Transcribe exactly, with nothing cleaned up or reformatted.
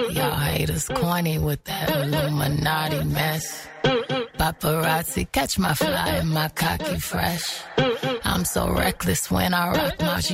Y'all haters corny with that Illuminati mess. Paparazzi, catch my fly and my cocky fresh. I'm so reckless when I rock my